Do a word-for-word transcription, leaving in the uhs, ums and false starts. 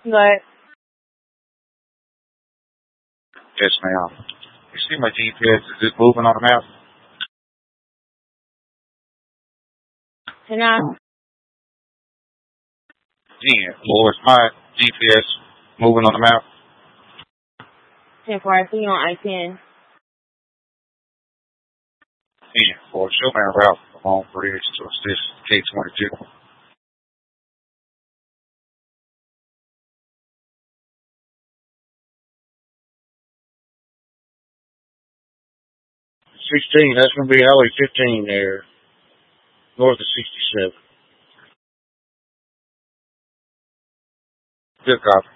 But Yes, ma'am. You see my G P S, is it moving on the map? can I? Yeah. Or is my G P S moving on the map? ten four, I see you on I ten. Yeah. Or show me a route from Long Bridge to this K twenty-two. sixteen, that's going to be Highway fifteen there, north of sixty-seven. Good copy.